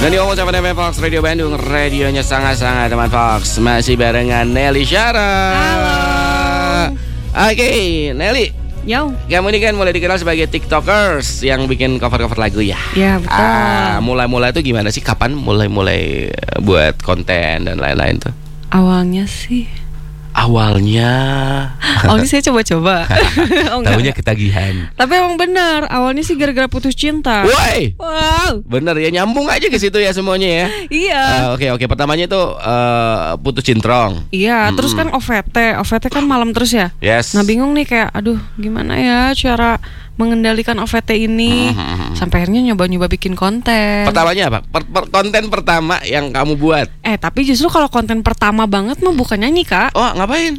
Dan diomong sama FM Fox Radio Bandung, radionya sangat-sangat teman Fox. Masih barengan Nelly Syara. Halo. Oke, Nelly. Yo. Kamu ini kan mulai dikenal sebagai TikTokers yang bikin cover-cover lagu ya. Ya betul. Mulai-mulai itu gimana sih? Kapan mulai buat konten dan lain-lain tuh? Awalnya sih. Awalnya saya coba-coba. Tahunya ketagihan. Tapi emang benar, awalnya sih gara-gara putus cinta. Woi. Wow. Bener ya, nyambung aja ke situ ya semuanya ya. Iya. Oke. Pertamanya itu putus cintrong. Iya, terus kan OVT kan malam terus ya. Yes. Nah bingung nih kayak, aduh gimana ya cara mengendalikan OVT ini. Sampai akhirnya nyoba-nyoba bikin konten. Pertamanya apa? Konten pertama yang kamu buat? Tapi justru kalau konten pertama banget mah bukan nyanyi, Kak. Oh, ngapain?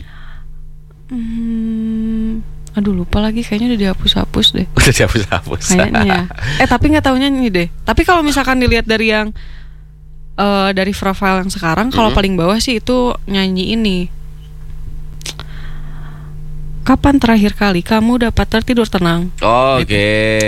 Aduh lupa lagi, kayaknya udah dihapus-hapus deh. Udah dihapus-hapus. Kayaknya. Tapi nggak tahu nyanyi deh. Tapi kalau misalkan dilihat dari yang dari profile yang sekarang, kalau paling bawah sih itu nyanyi ini. Kapan terakhir kali kamu dapat tertidur tenang? Oke.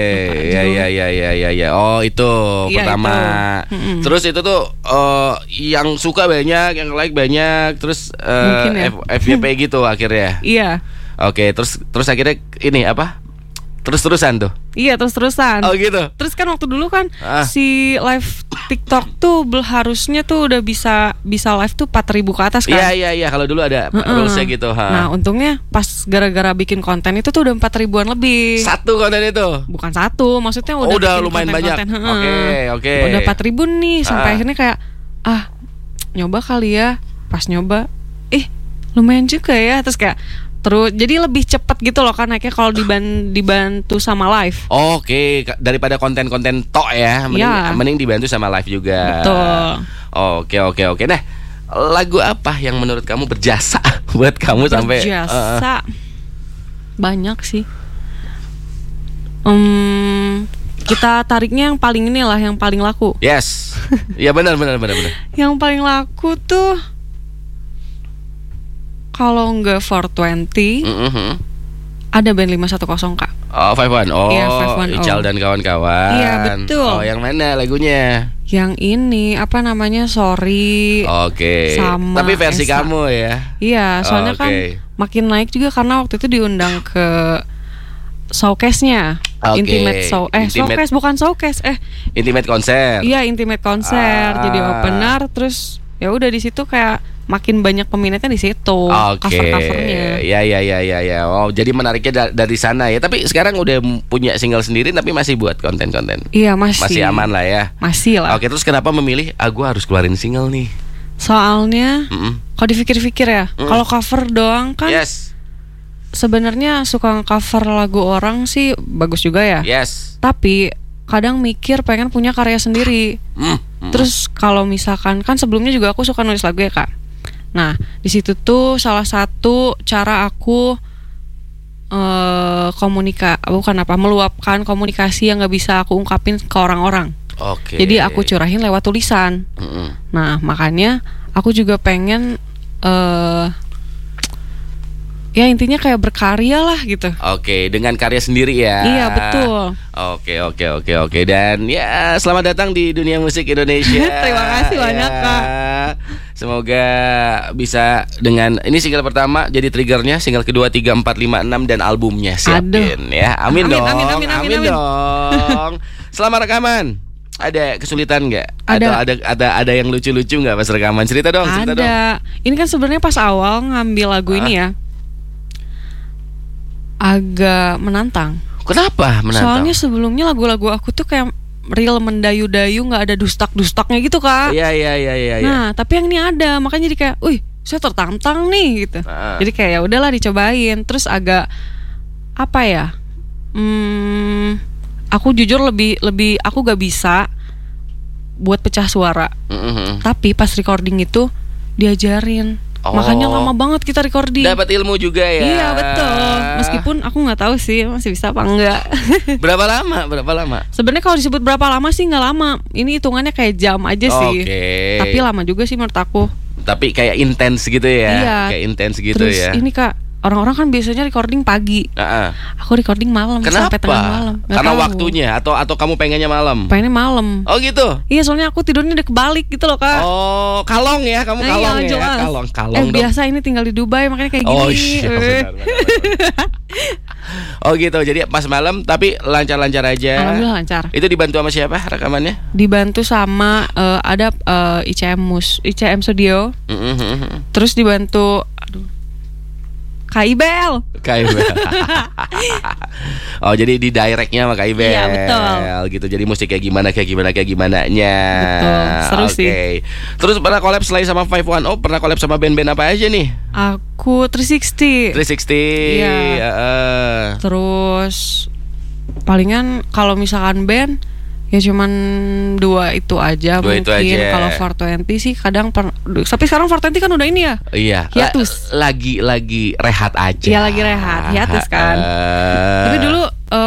Ya. Oh, itu Iya, pertama. itu. Terus itu tuh yang suka banyak, yang like banyak, terus Mungkin ya. FYP gitu akhirnya. Iya. Oke, terus akhirnya ini apa? Terus-terusan tuh. Iya, terus-terusan. Oh gitu. Terus kan waktu dulu kan si live TikTok tuh harusnya tuh udah bisa live tuh 4.000 ke atas kan. Iya, kalau dulu ada rulesnya gitu. Nah untungnya pas gara-gara bikin konten itu tuh udah 4.000-an lebih. Satu konten itu? Bukan satu, maksudnya udah udah bikin lumayan banyak. Oke. Udah 4.000 nih, sampai akhirnya kayak nyoba kali ya. Pas nyoba, lumayan juga ya. Terus jadi lebih cepat gitu loh kan naiknya kalau dibantu sama live. Oke, daripada konten-konten tok ya, mending dibantu sama live juga. Betul. Oke. Nah, lagu apa yang menurut kamu berjasa buat kamu sampai berjasa? Banyak sih. Kita tariknya yang paling inilah, yang paling laku. Yes. Ya benar. Yang paling laku tuh kalau enggak 420, ada band 510 Kak. Oh, 51. Oh, iya, 510. Ical dan kawan-kawan. Iya, betul. Oh, yang mana lagunya? Yang ini apa namanya? Sorry. Oke. Sama tapi versi Esa. kamu ya. Iya, soalnya kan makin naik juga karena waktu itu diundang ke showcase-nya. Showcase bukan showcase. Intimate konser. Iya, intimate konser. Jadi opener, terus ya udah di situ kayak makin banyak peminatnya di situ. Cover-covernya. Ya. Oh, jadi menariknya dari sana ya. Tapi sekarang udah punya single sendiri tapi masih buat konten-konten. Iya, masih. Masih aman lah ya. Masih lah. Oke, terus kenapa memilih gua harus keluarin single nih? Soalnya kalau dipikir-pikir ya, kalau cover doang kan sebenarnya suka cover lagu orang sih bagus juga ya. Yes. Tapi kadang mikir pengen punya karya sendiri. Terus kalau misalkan kan sebelumnya juga aku suka nulis lagu ya Kak. Nah di situ tuh salah satu cara aku meluapkan komunikasi yang nggak bisa aku ungkapin ke orang-orang. Oke. Jadi aku curahin lewat tulisan. Nah makanya aku juga pengen ya intinya kayak berkarya lah gitu. Oke, dengan karya sendiri ya. Iya, betul. Oke. Dan ya selamat datang di dunia musik Indonesia. Terima kasih banyak Kak. Semoga bisa dengan ini single pertama jadi triggernya, single kedua, 3, 4, 5, 6 dan albumnya siapin. Ya. Amin dong. Selama rekaman ada kesulitan nggak? Ada yang lucu-lucu nggak pas rekaman? Cerita dong. Ini kan sebenarnya pas awal ngambil lagu ini ya agak menantang. Kenapa menantang? Soalnya sebelumnya lagu-lagu aku tuh kayak real mendayu-dayu, nggak ada dustak-dustaknya gitu Kak. Iya. Nah tapi yang ini ada, makanya jadi kayak, saya tertantang nih gitu. Jadi kayak ya udahlah dicobain. Terus agak apa ya? Aku jujur lebih aku gak bisa buat pecah suara. Tapi pas recording itu diajarin. Makanya lama banget kita recording. Dapat ilmu juga ya. Iya betul. Meskipun aku nggak tahu sih masih bisa apa enggak. Berapa lama? Sebenarnya kalau disebut berapa lama sih nggak lama. Ini hitungannya kayak jam aja sih. Tapi lama juga sih menurut aku. Tapi kayak intens gitu ya. Iya. Kayak intens gitu. Terus ya. ini Kak, orang-orang kan biasanya recording pagi. Aku recording malam. Kenapa? Sampai tengah malam. Karena waktunya atau kamu pengennya malam? Pengennya malam. Oh gitu? Iya, soalnya aku tidurnya udah kebalik gitu loh, Kak. Oh, kalong ya, kamu kalong ya? Jelas. Kalong dong. Biasa ini tinggal di Dubai makanya kayak gini. Oh iya, benar. Oh gitu, jadi pas malam tapi lancar-lancar aja. Alhamdulillah lancar. Itu dibantu sama siapa rekamannya? Dibantu sama ada ICM Studio. Terus dibantu Kak Ibel. Oh, jadi di directnya sama Kak Ibel. Iya, betul. Gitu. Jadi mesti kayak gimananya. Betul. Seru sih. Terus pernah collab selain sama 510, pernah collab sama band-band apa aja nih? Aku 360. Iya. Terus palingan kalau misalkan band ya cuman 2 itu aja mungkin. Kalau 420 sih kadang tapi sekarang 420 kan udah ini ya. Iya. Hiatus. Lagi rehat aja. Iya, lagi rehat. Hiatus kan. Tapi dulu